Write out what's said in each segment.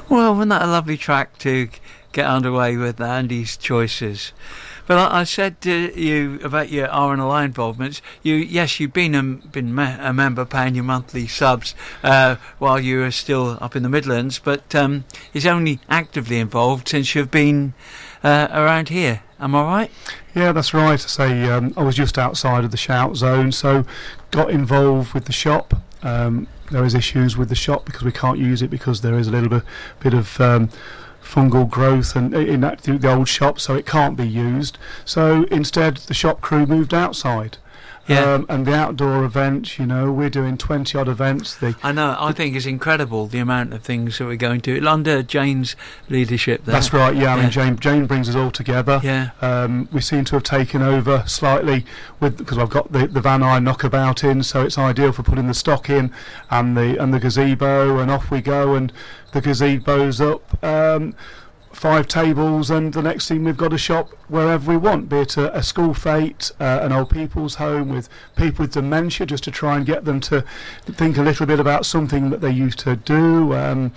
Well, wasn't that a lovely track to get underway with Andy's choices? But I said to you about your RNLI involvements. You've been a member paying your monthly subs while you were still up in the Midlands, but he's only actively involved since you've been around here. Am I right? Yeah, that's right. I say I was just outside of the shout zone, so got involved with the shop. There is issues with the shop because we can't use it because there is a little bit of fungal growth and in the old shop, so it can't be used. So instead the shop crew moved outside. Yeah. And the outdoor events, we're doing 20 odd events. I know, I think it's incredible the amount of things that we're going to under Jane's leadership there. That's right, yeah. I mean, Jane brings us all together. Yeah. We seem to have taken over slightly because I've got the Van Eye knockabout in, so it's ideal for putting the stock in and the gazebo, and off we go, and the gazebo's up. 5 tables, and the next thing we've got a shop wherever we want, be it a school fete, an old people's home with people with dementia, just to try and get them to think a little bit about something that they used to do,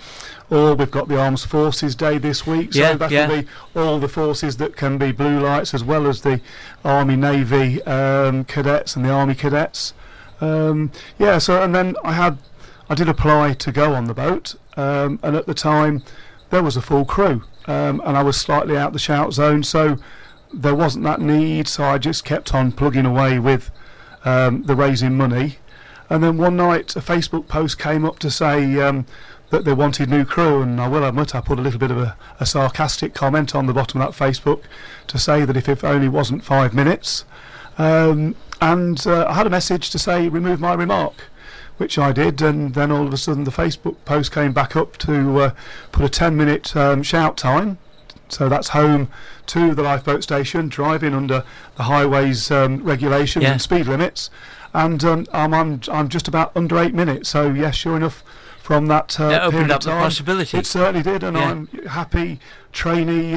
or we've got the Armed Forces Day this week, so that'll be all the forces that can be blue lights, as well as the Army, Navy cadets and the Army cadets. And then I did apply to go on the boat, and at the time there was a full crew. And I was slightly out the shout zone, so there wasn't that need, so I just kept on plugging away with the raising money. And then one night a Facebook post came up to say that they wanted new crew, and I will admit I put a little bit of a sarcastic comment on the bottom of that Facebook to say that if it only wasn't 5 minutes. And I had a message to say remove my remark, which I did, and then all of a sudden the Facebook post came back up to put a 10-minute shout time. So that's home to the lifeboat station, driving under the highways regulations and speed limits, and I'm just about under 8 minutes. So yes, sure enough, from that opened up the possibility. It certainly did, and I'm happy trainee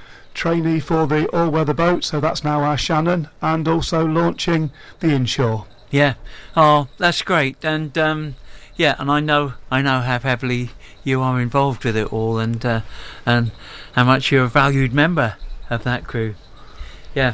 for the all-weather boat. So that's now our Shannon, and also launching the Inshore. Yeah, oh, that's great, and and I know how heavily you are involved with it all, and how much you're a valued member of that crew. Yeah.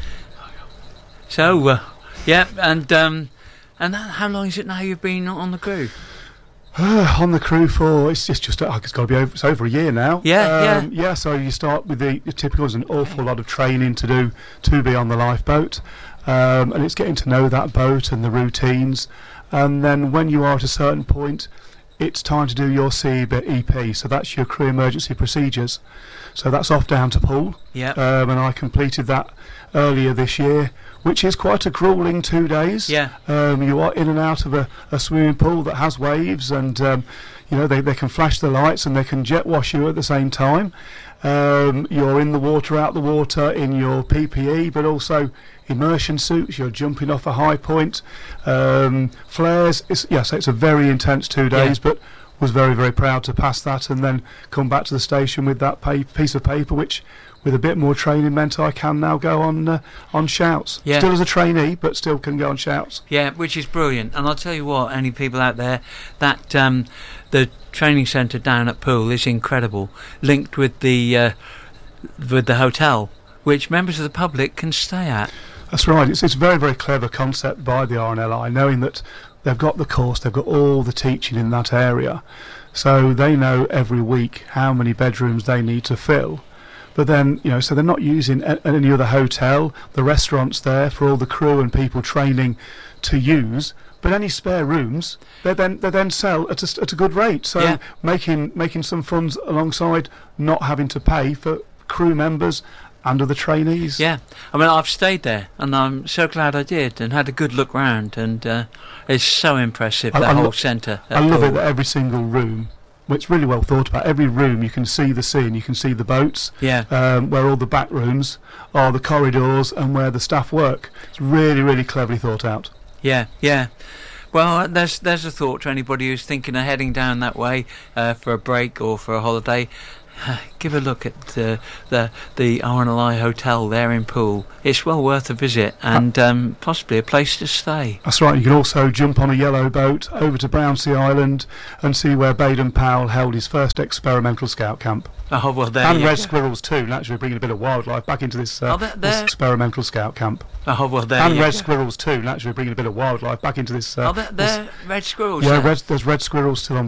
So, and how long is it now you've been on the crew? On the crew for it's got to be over a year now. Yeah. So you start with the typical. There's an awful lot of training to do to be on the lifeboat. And it's getting to know that boat and the routines, and then when you are at a certain point, it's time to do your CEP, so that's your crew emergency procedures. So that's off down to Poole, and I completed that earlier this year, which is quite a gruelling 2 days. You are in and out of a swimming pool that has waves, and they can flash the lights and they can jet wash you at the same time. You're in the water, out the water, in your PPE, but also immersion suits. You're jumping off a high point, flares. It's a very intense 2 days, but was very, very proud to pass that and then come back to the station with that piece of paper, which with a bit more training meant I can now go on shouts. Still as a trainee, but still can go on shouts. Yeah, which is brilliant. And I'll tell you what, any people out there, that the training centre down at Poole is incredible, linked with the hotel, which members of the public can stay at. That's right. It's a very, very clever concept by the RNLI, knowing that they've got the course, they've got all the teaching in that area, so they know every week how many bedrooms they need to fill. But then, so they're not using any other hotel, the restaurant's there for all the crew and people training to use. But any spare rooms, they then sell at a good rate. So making some funds alongside not having to pay for crew members and other trainees. Yeah, I mean, I've stayed there, and I'm so glad I did, and had a good look round, and it's so impressive, the whole centre. I love it that every single room, it's really well thought about. Every room you can see the sea and you can see the boats. Where all the back rooms are the corridors and where the staff work. It's really, really cleverly thought out. Yeah. Well, there's a thought to anybody who's thinking of heading down that way for a break or for a holiday. give a look at the RNLI Hotel there in Poole. It's well worth a visit and possibly a place to stay. That's right. You can also jump on a yellow boat over to Brownsea Island and see where Baden-Powell held his first experimental scout camp. Oh, well, there And you red go. squirrels too, naturally bringing a bit of wildlife back into this, this they're- experimental scout camp. Oh, well, there And you red go. squirrels too, naturally bringing a bit of wildlife back into this. They're red squirrels. Yeah, then? there's red squirrels still on